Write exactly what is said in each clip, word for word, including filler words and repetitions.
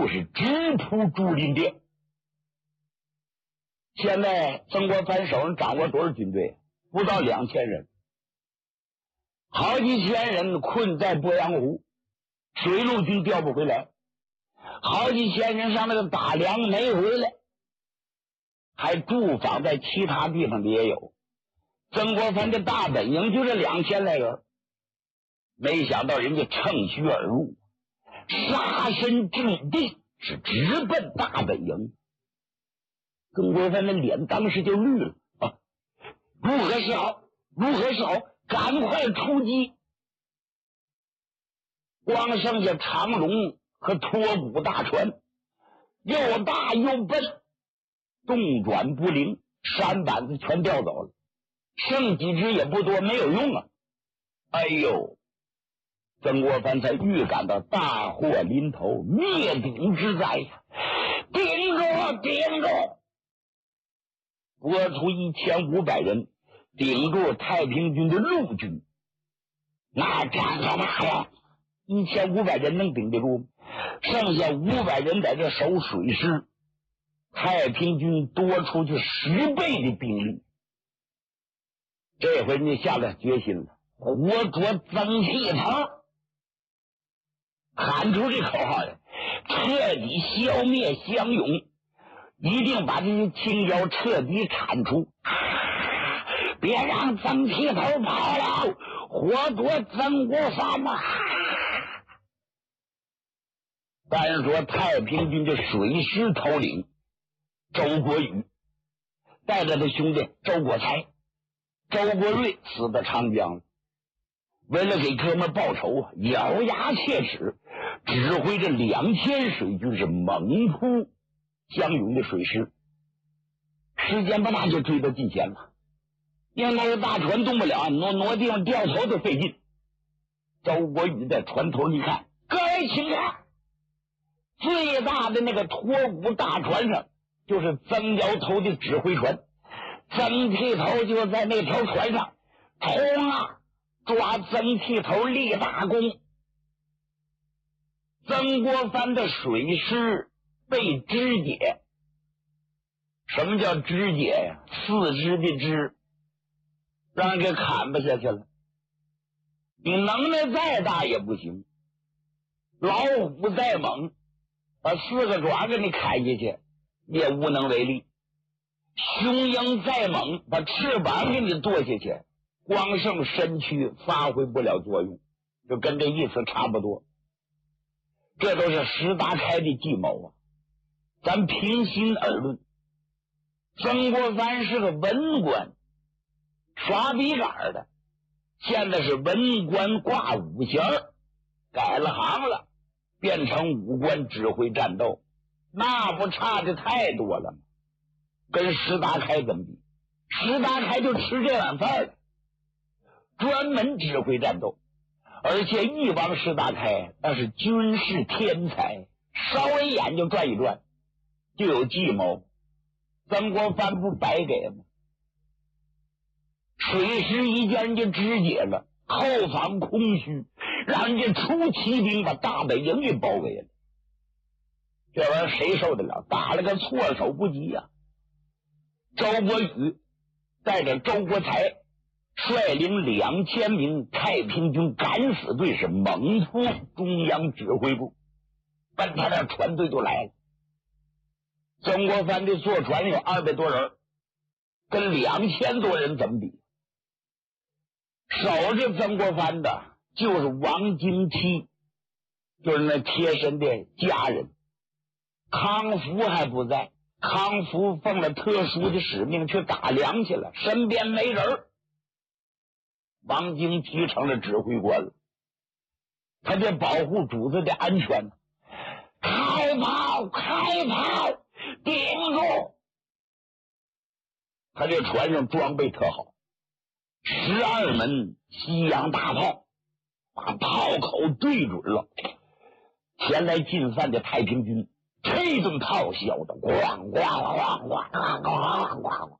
就是直扑竹林殿。现在曾国藩手上掌握多少军队？不到两千人，好几千人困在鄱阳湖，水陆军调不回来，好几千人上那个打粮没回来，还驻防在其他地方的也有。曾国藩的大本营就这两千来人，没想到人家乘虚而入，杀身之地是直奔大本营。曾国藩的脸当时就绿了啊！如何是好？如何是好？赶快出击！光剩下长龙和托鼓大船，又大又笨，动转不灵，山板子全调走了，剩几只也不多，没有用啊！哎呦，曾国藩才预感到大祸临头，灭顶之灾呀！顶住，顶住！拨出一千五百人顶住太平军的陆军，那战干嘛呀？一千五百人能顶得住吗？剩下五百人在这守水师，太平军多出去十倍的兵力。这回人家下了决心了，活捉曾气头，喊出这口号来，彻底消灭湘勇，一定把这些清剿彻底铲除，啊！别让曾气头跑了，活捉曾国藩呐！单说太平军的水师头领周国宇，带着他兄弟周国才、周国瑞死在长江了。为了给哥们报仇啊，咬牙切齿，指挥着两千水军是猛扑湘勇的水师。时间不大就追到近前了，因为那个大船动不了，挪挪地方掉头都费劲。周国宇在船头一看，各位请看，最大的那个托鼓大船上就是曾窑头的指挥船，曾剃头就在那条船上，冲啊，抓曾剃头立大功。曾国藩的水师被肢解。什么叫肢解呀？四肢的肢，让人给砍不下去了。你能耐再大也不行，老虎再猛，把四个爪给你砍下去也无能为力。雄鹰再猛，把翅膀给你剁下去，光剩身躯发挥不了作用，就跟这意思差不多。这都是石达开的计谋啊！咱平心而论，曾国藩是个文官，刷笔杆的，现在是文官挂武衔，改了行了，变成武官指挥战斗，那不差的太多了吗？跟石达开怎么比？石达开就吃这碗饭的，专门指挥战斗，而且一王石达开那是军事天才，稍微眼睛转一转就有计谋。曾国藩不白给吗？水师一见人家肢解了，后方空虚，让人家出骑兵把大本营给包围了。这玩意儿谁受得了？打了个措手不及呀、啊！周国宇带着周国才率领两千名太平军敢死队是猛扑中央指挥部，奔他那船队就来了。曾国藩的坐船有二百多人，跟两千多人怎么比？守着曾国藩的就是王经期，就是那贴身的家人。康福还不在，康福奉了特殊的使命去打粮去了，身边没人。王经期成了指挥官了，他得保护主子的安全。开炮，开炮，顶住！他这船上装备特好，十二门西洋大炮，把炮口对准了前来进犯的太平军。这顿炮响的咣咣咣咣咣咣咣，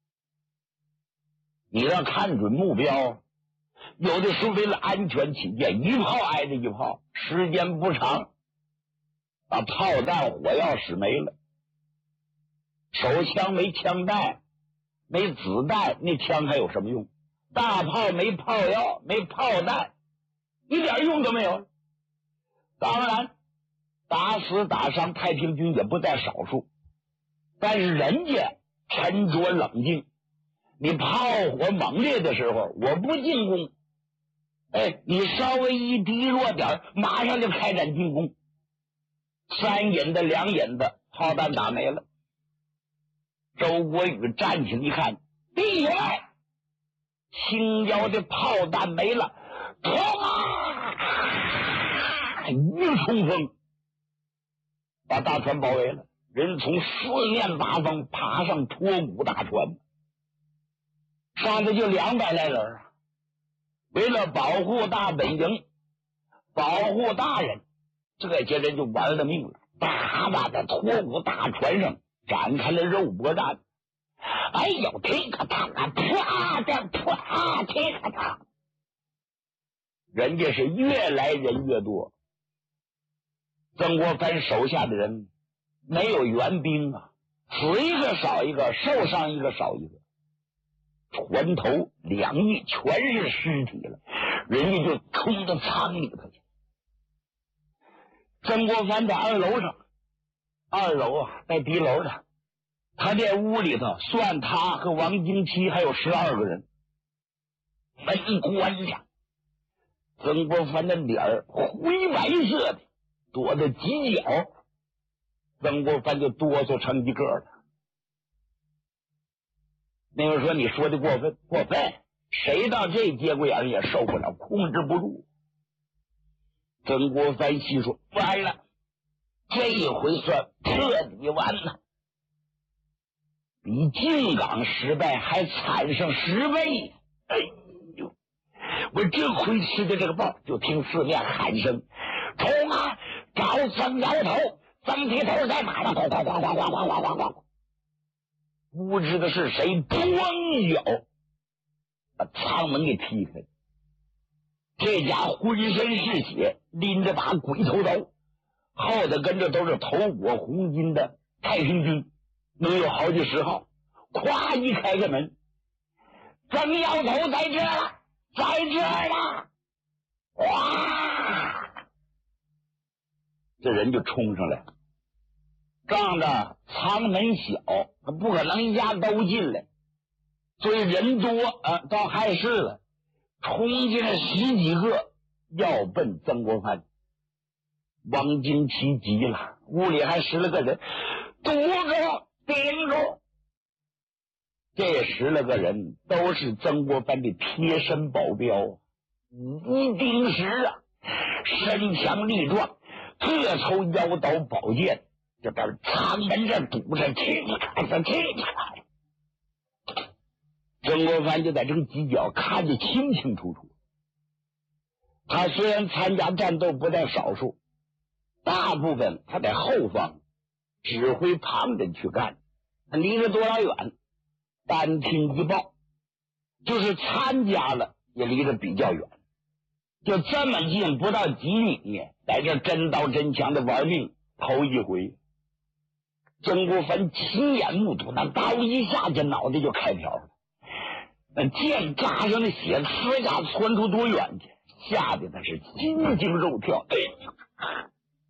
你要看准目标，有的时候为了安全起见，一炮挨着一炮，时间不长把炮弹火药使没了，手枪没枪弹，没子弹，那枪还有什么用？大炮没炮药，没炮弹，一点用都没有。当然打死打伤太平军也不在少数，但是人家沉着冷静，你炮火猛烈的时候我不进攻，哎，你稍微一低落点马上就开展进攻，三引的两引的炮弹打没了。周国宇站起来一看，地外青椒的炮弹没了，冲啊！一冲锋把大船包围了，人从四面八方爬上脱骨大船，上的就两百来人啊！为了保护大本营，保护大人，这些人就玩了命了，大大的脱骨大船上展开了肉搏战。哎呦，踢个当啊，啪的啪，踢个当！人家是越来人越多。曾国藩手下的人没有援兵啊，死一个少一个，受伤一个少一个，船头两翼全是尸体了，人家就冲到舱里头去。曾国藩在二楼上，二楼啊在低楼的，他这屋里头算他和王经期还有十二个人，门关着。曾国藩的脸儿灰白色的，躲在犄角，曾国藩就哆嗦成一个了。那个说你说的过分，过分，谁到这节骨眼也受不了，控制不住。曾国藩心说：完了，这一回算彻底完了，比靖港失败还惨上十倍。哎呦，我这回吃的这个报，就听四面喊声：冲啊！找曾摇头，曾提头在马上，哐哐哐哐哐哐哐哐，不知道是谁，咣一脚把舱门给踢开。这家浑身是血，拎着把鬼头刀，后头跟着都是头裹红巾的太平军，能有好几十号。咵一开个门，曾摇头在这了，在这了！哇！这人就冲上来了，仗着舱门小，他不可能一下都进来，所以人多啊，倒害事了。冲进来十几个，要奔曾国藩。王经期急了，屋里还十来个人，堵住，顶住。这十来个人都是曾国藩的贴身保镖，一丁石啊，身强力壮，各抽腰刀宝剑，就在舱门这堵着，踢你看着，踢你看着。曾国藩就在这个犄角看得清清楚楚。他虽然参加战斗不在少数，大部分他在后方指挥旁人去干，离着多少远单听一报，就是参加了也离着比较远，就这么近不到几米，在这真刀真枪的玩命，头一回。曾国藩亲眼目睹，那刀一下去脑袋就开瓢了，那剑扎上的血呲牙窜出多远去，吓得他是心惊肉跳。哎，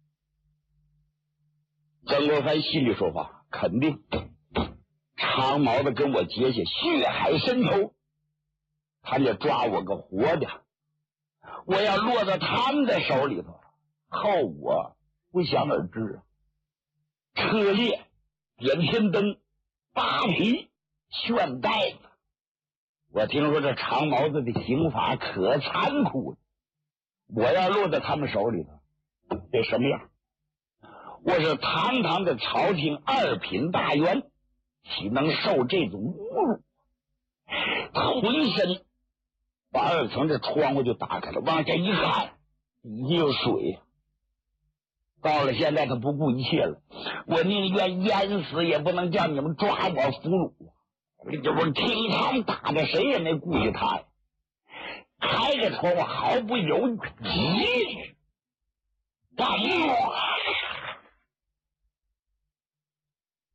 曾国藩心里说话，肯定长毛的跟我结下血海深仇，他得抓我个活的，我要落到他们的手里头，后果不想而知啊！车裂、点天灯、扒皮、炫带子，我听说这长毛子的刑罚可残酷了，我要落到他们手里头，得什么样？我是堂堂的朝廷二品大员，岂能受这种侮辱？他浑身把二层的窗户就打开了，往下一看，底下有水。到了现在他不顾一切了，我宁愿淹死也不能叫你们抓我俘虏。这不厅堂打着，谁也没顾及他呀。开着窗户毫不犹豫，急干我！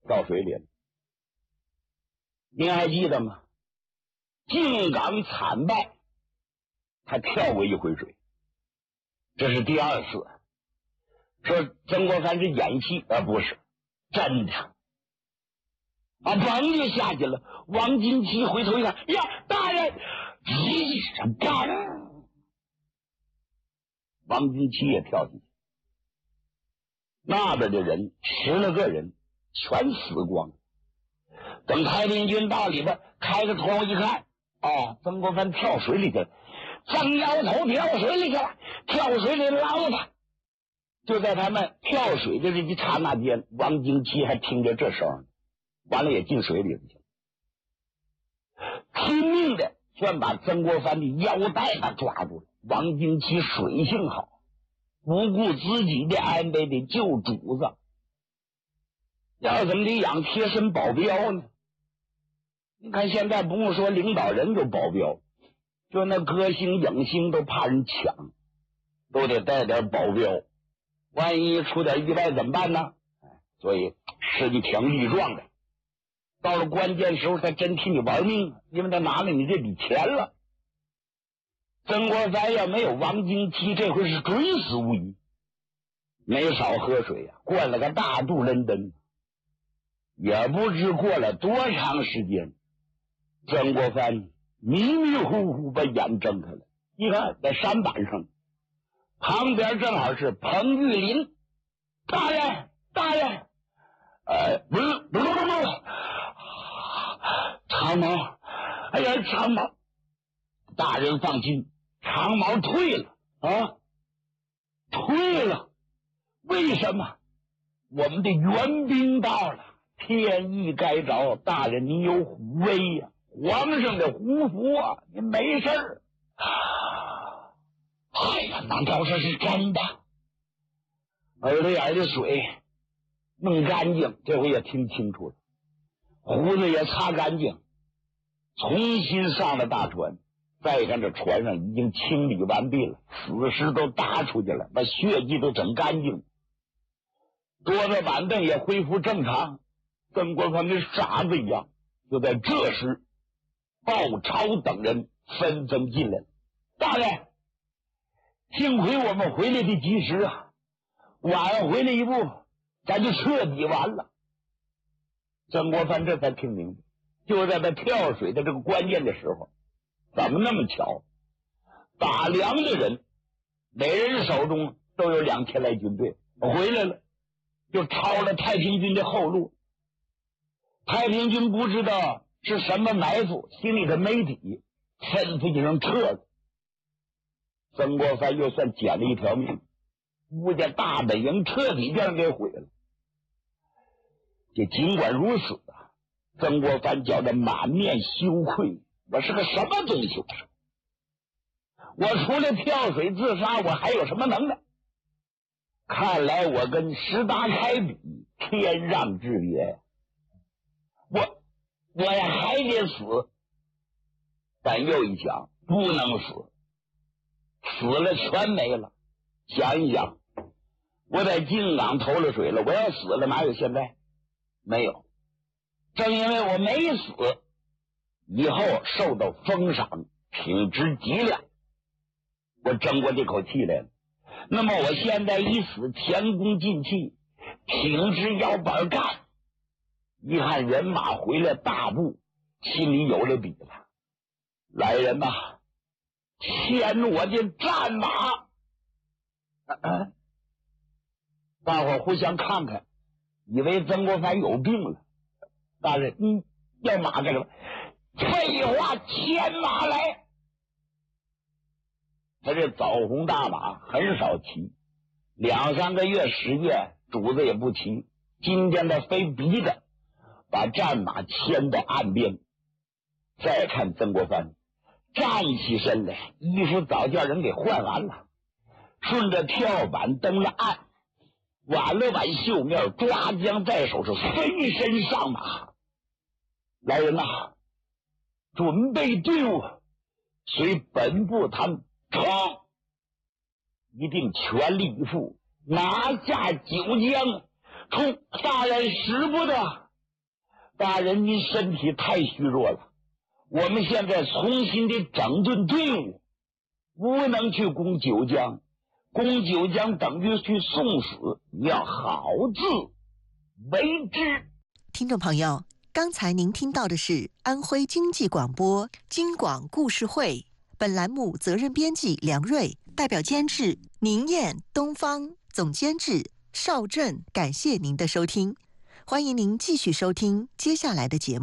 跳水里了。您还记得吗？靖港惨败，他跳过一回水，这是第二次。说曾国藩是演戏，而不是真的啊！嘣就下去了。王金奇回头一看，呀，大人！咦，什大人？王金奇也跳进去，那边的人十来个人全死光。等太平军到里边开个窗户一看，哦，曾国藩跳水里去了，曾摇头跳水里去了，跳水里捞他。就在他们跳水的这一刹那间，王金奇还听着这声，完了也进水里去了，拼命的算把曾国藩的腰带他抓住了。王金奇水性好，不顾自己的安危的救主子，要怎么得养贴身保镖呢？你看现在不用说领导人有保镖，就那歌星影星都怕人抢，都得带点保镖，万一出点意外怎么办呢？所以是你挺力壮的，到了关键时候他真替你玩命，因为他拿了你这笔钱了。曾国藩要没有王金奇，这回是准死无疑。没少喝水呀、啊，灌了个大肚伦敦，也不知过了多长时间，曾国藩迷迷糊糊把眼睁开了，一看在山板上，旁边正好是彭玉麟。大人，大人，呃，不是，不是，不是，长毛，哎呀，长毛，大人放心，长毛退了啊，退了。为什么？我们的援兵到了，天意该着，大人你有虎威呀、啊，皇上的胡符啊，你没事儿。哎呀，难道这是真的？耳朵眼的水弄干净，这回也听清楚了，胡子也擦干净，重新上了大船。再看这船上已经清理完毕了，死尸都搭出去了，把血迹都整干净，桌子板凳也恢复正常。曾国藩跟傻子一样。就在这时，鲍超等人纷纷进来了。大人，幸亏我们回来的及时啊，晚回来一步，咱就彻底完了。曾国藩这才听明白，就在他跳水的这个关键的时候，怎么那么巧？打粮的人每人手中都有两千来军队回来了，就抄了太平军的后路。太平军不知道是什么埋伏，心里的没底，吩咐一声撤了。曾国藩又算捡了一条命，吴家大本营彻底让人给毁了。这尽管如此啊，曾国藩觉得满面羞愧，我是个什么东西？我除了跳水自杀，我还有什么能耐？看来我跟石达开比，天壤之别呀！我我呀还得死，但又一想，不能死，死了全没了。想一想，我在靖港投了水了，我要死了哪有现在？没有。正因为我没死，以后受到封赏，挺直极了，我争过这口气来了。那么我现在一死，前功尽弃，挺直腰板干。一看人马回来大步，心里有了底了。来人呐，牵我的战马！啊、大伙互相看看，以为曾国藩有病了。大人，你要马干什么？废话，牵马来！他这枣红大马很少骑，两三个月时间主子也不骑。今天他非逼着把战马牵到岸边。再看曾国藩站起身来，衣服早叫人给换完了，顺着跳板登了岸，挽了挽袖面，抓将在手，是飞身上马。来人呐，准备队伍，随本部他们冲！一定全力以赴，拿下九江！冲！大人使不得！ 大人您身体太虚弱了，我们现在重新的整顿队伍，不能去攻九江，攻九江等于去送死，要好自为之。 听众朋友，刚才您听到的是安徽经济广播京广故事会，本栏目责任编辑梁瑞，代表监制宁燕、东方，总监制邵振。感谢您的收听，欢迎您继续收听接下来的节目。